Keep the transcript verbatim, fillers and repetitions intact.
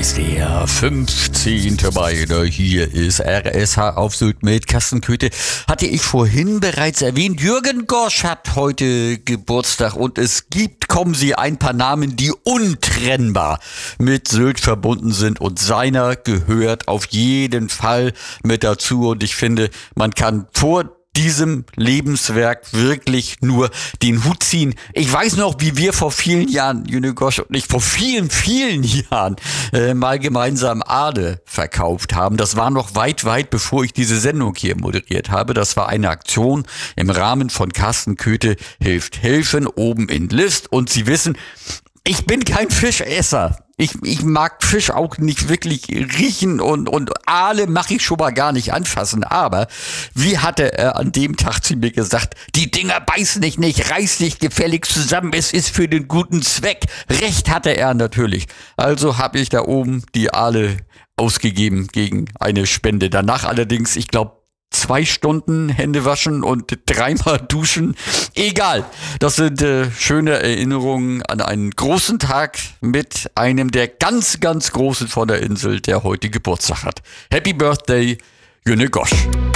ist der fünfzehnte Mai. Hier ist R S H auf Sylt mit Carsten Köthe. Hatte ich vorhin bereits erwähnt, Jürgen Gosch hat heute Geburtstag und es gibt, kommen Sie, ein paar Namen, die untrennbar mit Sylt verbunden sind und seiner gehört auf jeden Fall mit dazu und ich finde, man kann vor diesem Lebenswerk wirklich nur den Hut ziehen. Ich weiß noch, wie wir vor vielen Jahren, Jürgen Gosch und ich, vor vielen, vielen Jahren äh, mal gemeinsam Aale verkauft haben. Das war noch weit, weit bevor ich diese Sendung hier moderiert habe. Das war eine Aktion im Rahmen von Carsten Köthe hilft helfen oben in List. Und Sie wissen, ich bin kein Fischesser. Ich, ich mag Fisch auch nicht wirklich riechen und, und Aale mache ich schon mal gar nicht anfassen. Aber wie hatte er an dem Tag zu mir gesagt, die Dinger beißen dich nicht, reiß dich gefällig zusammen, es ist für den guten Zweck. Recht hatte er natürlich. Also habe ich da oben die Aale ausgegeben gegen eine Spende. Danach allerdings, ich glaube, zwei Stunden Hände waschen und dreimal duschen. Egal. Das sind äh, schöne Erinnerungen an einen großen Tag mit einem der ganz, ganz Großen von der Insel, der heute Geburtstag hat. Happy Birthday, Jürgen Gosch.